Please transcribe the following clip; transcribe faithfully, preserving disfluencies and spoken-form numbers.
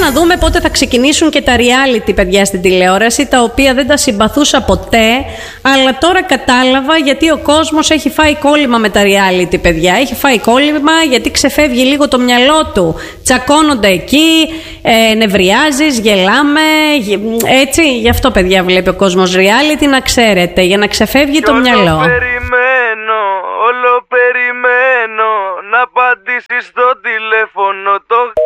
να δούμε πότε θα ξεκινήσουν και τα reality, παιδιά, στην τηλεόραση, τα οποία δεν τα συμπαθούσα ποτέ, αλλά τώρα κατάλαβα γιατί ο κόσμος έχει φάει κόλλημα με τα reality, παιδιά. Έχει φάει κόλλημα γιατί ξεφεύγει λίγο το μυαλό του. Τσακώνονται εκεί, ε, νευριάζεις, γελάμε, έτσι. Γι' αυτό, παιδιά, βλέπει ο κόσμος reality, να ξέρετε, για να ξεφεύγει το μυαλό. Όλο περιμένω, όλο περιμένω να απαντήσεις στο τηλέφωνο το...